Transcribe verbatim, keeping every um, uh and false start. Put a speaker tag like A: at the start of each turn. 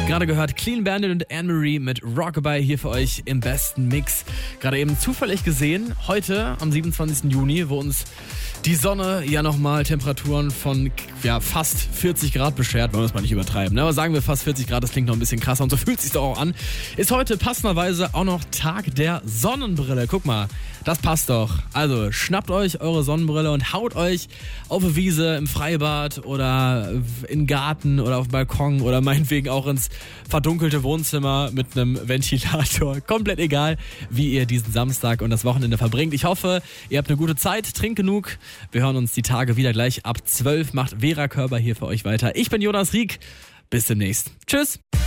A: Gerade gehört Clean Bandit und Anne-Marie mit Rockabye hier für euch im besten Mix. Gerade eben zufällig gesehen, heute am siebenundzwanzigsten Juni, wo uns die Sonne ja nochmal Temperaturen von ja, fast vierzig Grad beschert, wollen wir es mal nicht übertreiben, ne? Aber sagen wir fast vierzig Grad, das klingt noch ein bisschen krasser und so fühlt es sich doch auch an. Ist heute passenderweise auch noch Tag der Sonnenbrille. Guck mal, das passt doch. Also schnappt euch eure Sonnenbrille und haut euch auf eine Wiese, im Freibad oder im Garten oder auf dem Balkon oder meinetwegen auch ins verdunkelte Wohnzimmer mit einem Ventilator. Komplett egal, wie ihr diesen Samstag und das Wochenende verbringt. Ich hoffe, ihr habt eine gute Zeit, trinkt genug. Wir hören uns die Tage wieder gleich ab zwölf. Macht Vera Körber hier für euch weiter. Ich bin Jonas Rieck. Bis demnächst. Tschüss.